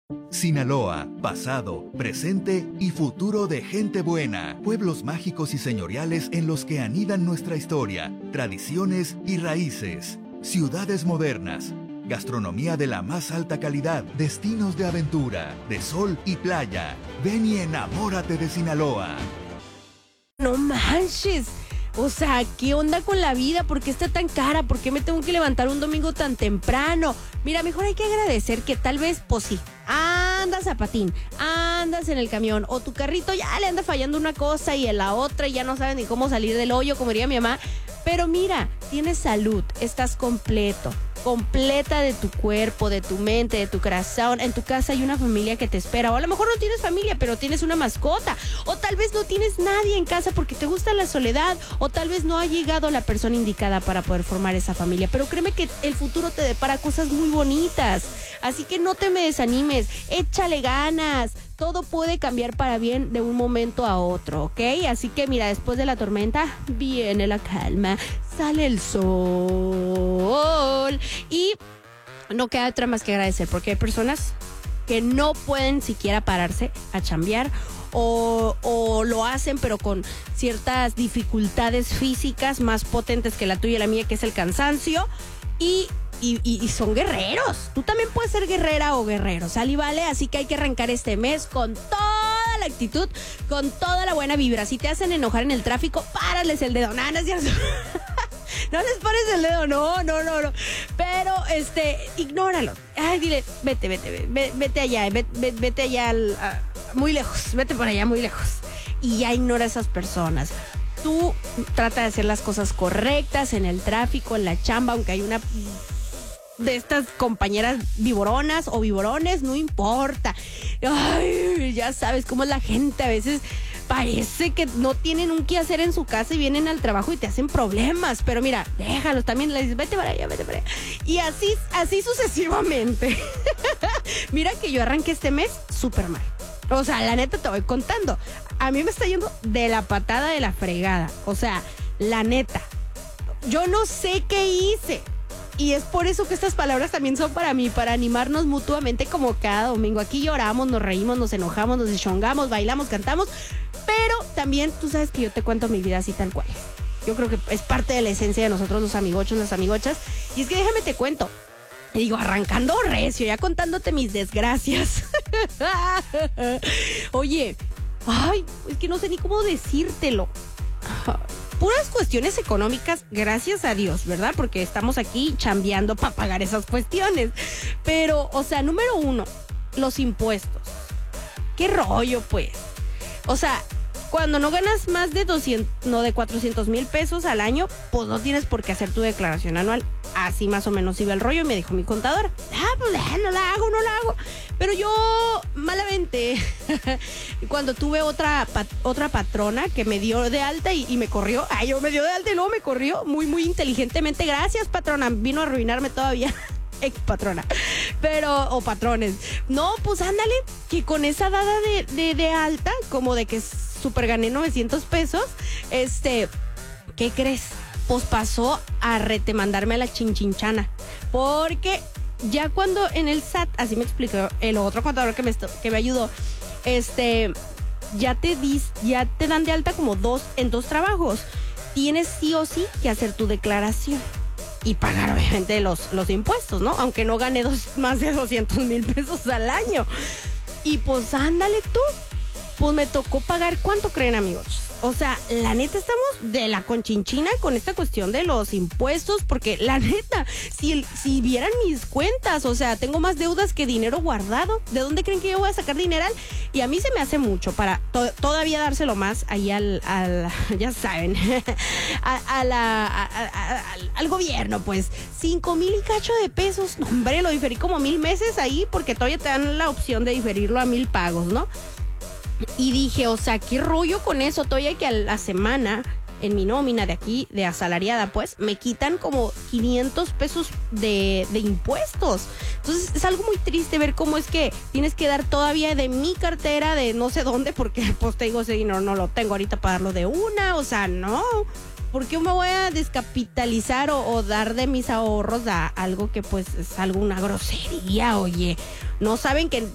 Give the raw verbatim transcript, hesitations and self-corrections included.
Sinaloa, pasado, presente y futuro de gente buena. Pueblos mágicos y señoriales en los que anidan nuestra historia, tradiciones y raíces. Ciudades modernas, gastronomía de la más alta calidad, destinos de aventura, de sol y playa. Ven y enamórate de Sinaloa. No manches. O sea, ¿qué onda con la vida? ¿Por qué está tan cara? ¿Por qué me tengo que levantar un domingo tan temprano? Mira, mejor hay que agradecer que tal vez, pues sí, andas a patín, andas en el camión, o tu carrito ya le anda fallando una cosa y en la otra y ya no sabes ni cómo salir del hoyo, como diría mi mamá. Pero mira, tienes salud, estás completo, completa de tu cuerpo, de tu mente, de tu corazón. En tu casa hay una familia que te espera. O a lo mejor no tienes familia, pero tienes una mascota. O tal vez no tienes nadie en casa porque te gusta la soledad. O tal vez no ha llegado la persona indicada para poder formar esa familia. Pero créeme que el futuro te depara cosas muy bonitas. Así que no te me desanimes, échale ganas. Todo puede cambiar para bien de un momento a otro, ¿ok? Así que mira, después de la tormenta viene la calma, sale el sol y no queda otra más que agradecer, porque hay personas que no pueden siquiera pararse a chambear o, o lo hacen pero con ciertas dificultades físicas más potentes que la tuya y la mía, que es el cansancio, y Y, y, y son guerreros. Tú también puedes ser guerrera o guerrero, ¿sale y vale? Así que hay que arrancar este mes con toda la actitud, con toda la buena vibra. Si te hacen enojar en el tráfico, párales el dedo. No, no es cierto. No les pares el dedo, no, no, no, no. Pero, este, ignóralo. Ay, dile, vete, vete, vete, vete allá, vete, vete allá, al, a, muy lejos, vete por allá muy lejos. Y ya ignora a esas personas. Tú trata de hacer las cosas correctas en el tráfico, en la chamba, aunque hay una de estas compañeras viboronas o viborones, no importa. Ay, ya sabes cómo es la gente, a veces parece que no tienen un qué hacer en su casa y vienen al trabajo y te hacen problemas, pero mira, déjalos, también les dices, vete para allá, vete para allá. Y así, así sucesivamente. Mira que yo arranqué este mes súper mal. O sea, la neta te voy contando. A mí me está yendo de la patada de la fregada. O sea, la neta. Yo no sé qué hice. Y es por eso que estas palabras también son para mí, para animarnos mutuamente como cada domingo. Aquí lloramos, nos reímos, nos enojamos, nos deschongamos, bailamos, cantamos. Pero también tú sabes que yo te cuento mi vida así tal cual. Yo creo que es parte de la esencia de nosotros los amigochos, las amigochas. Y es que déjame te cuento. Y digo, arrancando recio, ya contándote mis desgracias. Oye, ay, es que no sé ni cómo decírtelo. Puras cuestiones económicas, gracias a Dios, ¿verdad? Porque estamos aquí chambeando para pagar esas cuestiones. Pero, o sea, número uno, los impuestos. ¿Qué rollo, pues? O sea, cuando no ganas más de doscientos, no, de cuatrocientos mil pesos al año, pues no tienes por qué hacer tu declaración anual. Así más o menos iba el rollo y me dijo mi contadora, ah, pues no la hago, no la hago. Pero yo, malamente, cuando tuve otra pat- otra patrona que me dio de alta y, y me corrió, ay, yo me dio de alta y luego me corrió muy, muy inteligentemente. Gracias, patrona, vino a arruinarme todavía. Ex patrona, pero, o patrones. No, pues ándale, que con esa dada de, de, de alta, como de que super gané novecientos pesos, este, ¿qué crees? Pues pasó a rete mandarme a la chinchinchana, porque ya cuando en el S A T, así me explicó el otro contador que me, que me ayudó, este, ya te dis, ya te dan de alta como dos, en dos trabajos, tienes sí o sí que hacer tu declaración y pagar obviamente los, los impuestos, ¿no? Aunque no gane dos, más de doscientos mil pesos al año. Y pues ándale tú, pues me tocó pagar, ¿cuánto creen, amigos? O sea, la neta estamos de la conchinchina con esta cuestión de los impuestos, porque la neta, si, si vieran mis cuentas, o sea, tengo más deudas que dinero guardado. ¿De dónde creen que yo voy a sacar dineral? Y a mí se me hace mucho para to- todavía dárselo más ahí al, al ya saben, a, a la, a, a, a, al, al gobierno, pues, cinco mil y cacho de pesos. No, hombre, lo diferí como mil meses ahí, porque todavía te dan la opción de diferirlo a mil pagos, ¿no? Y dije, o sea, ¿qué rollo con eso? Todavía que a la semana, en mi nómina de aquí, de asalariada, pues, me quitan como quinientos pesos de, de impuestos. Entonces, es algo muy triste ver cómo es que tienes que dar todavía de mi cartera, de no sé dónde, porque, pues, te digo, ese dinero no lo tengo ahorita para darlo de una, o sea, no. ¿Por qué me voy a descapitalizar o, o dar de mis ahorros a algo que, pues, es algo, una grosería, oye? No saben que